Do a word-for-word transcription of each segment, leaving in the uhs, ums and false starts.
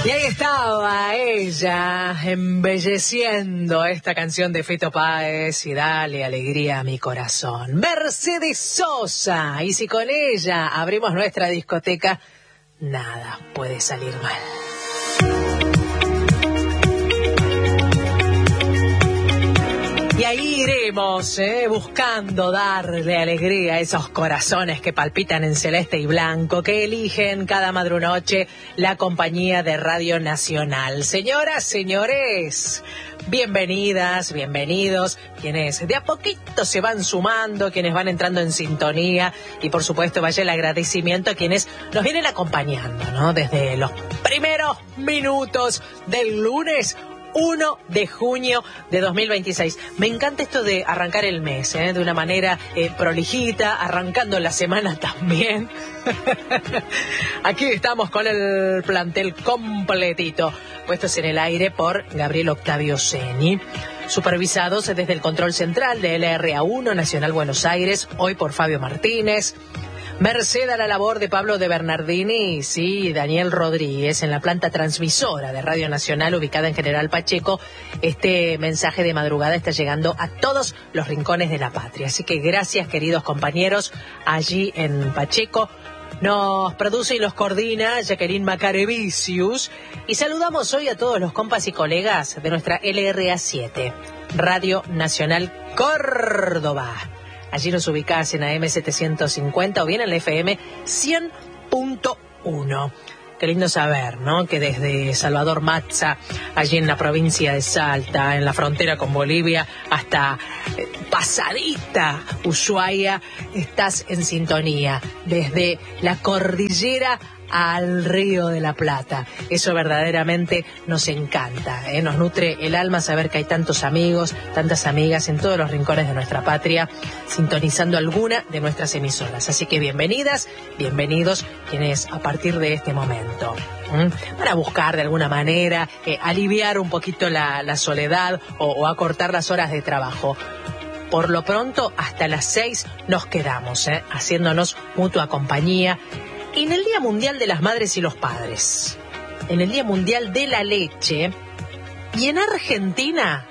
Y ahí estaba ella, embelleciendo esta canción de Fito Páez y Dale alegría a mi corazón. Mercedes Sosa, y si con ella abrimos nuestra discoteca, nada puede salir mal. Y ahí iremos, eh, buscando darle alegría a esos corazones que palpitan en celeste y blanco, que eligen cada madrunoche la compañía de Radio Nacional. Señoras, señores, bienvenidas, bienvenidos, quienes de a poquito se van sumando, quienes van entrando en sintonía, y por supuesto vaya el agradecimiento a quienes nos vienen acompañando, ¿no? Desde los primeros minutos del lunes uno de junio de dos mil veintiséis. Me encanta esto de arrancar el mes, ¿eh? De una manera eh, prolijita, arrancando la semana también. Aquí estamos con el plantel completito, puestos en el aire por Gabriel Octavio Ceni, supervisados desde el control central de L R A uno Nacional Buenos Aires, hoy por Fabio Martínez. Merced a la labor de Pablo de Bernardini y sí, Daniel Rodríguez en la planta transmisora de Radio Nacional ubicada en General Pacheco. Este mensaje de madrugada está llegando a todos los rincones de la patria. Así que gracias, queridos compañeros, allí en Pacheco. Nos produce y los coordina Jacqueline Macarevicius. Y saludamos hoy a todos los compas y colegas de nuestra L R A siete, Radio Nacional Córdoba. Allí nos ubicás en A M setecientos cincuenta o bien en la F M cien punto uno. Qué lindo saber, ¿no? Que desde Salvador Mazza, allí en la provincia de Salta, en la frontera con Bolivia, hasta eh, pasadita Ushuaia, estás en sintonía. Desde la cordillera al Río de la Plata. Eso verdaderamente nos encanta, ¿eh? Nos nutre el alma saber que hay tantos amigos, tantas amigas en todos los rincones de nuestra patria, sintonizando alguna de nuestras emisoras. Así que bienvenidas, bienvenidos quienes a partir de este momento, ¿m? para buscar de alguna manera eh, aliviar un poquito la, la soledad o, o acortar las horas de trabajo. Por lo pronto, hasta las seis nos quedamos, ¿eh? haciéndonos mutua compañía. En el Día Mundial de las Madres y los Padres, en el Día Mundial de la Leche, y en Argentina,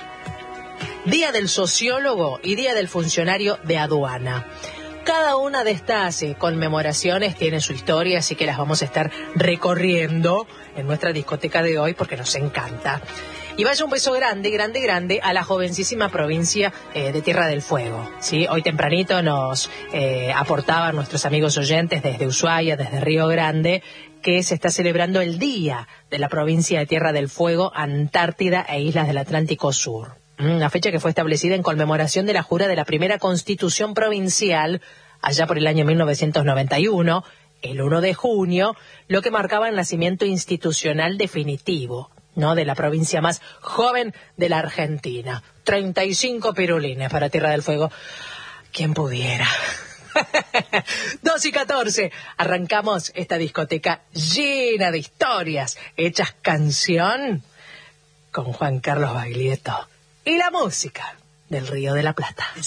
Día del Sociólogo y Día del Funcionario de Aduana. Cada una de estas eh, conmemoraciones tiene su historia, así que las vamos a estar recorriendo en nuestra discoteca de hoy porque nos encanta. Y vaya un beso grande, grande, grande a la jovencísima provincia eh, de Tierra del Fuego, ¿sí? Hoy tempranito nos eh, aportaban nuestros amigos oyentes desde Ushuaia, desde Río Grande, que se está celebrando el Día de la provincia de Tierra del Fuego, Antártida e Islas del Atlántico Sur. Una fecha que fue establecida en conmemoración de la jura de la primera Constitución Provincial, allá por el año mil novecientos noventa y uno, el uno de junio, lo que marcaba el nacimiento institucional definitivo, ¿no? de la provincia más joven de la Argentina. treinta y cinco pirulines para Tierra del Fuego. ¿Quién pudiera? dos y catorce. Arrancamos esta discoteca llena de historias hechas canción con Juan Carlos Baglietto y la música del Río de la Plata.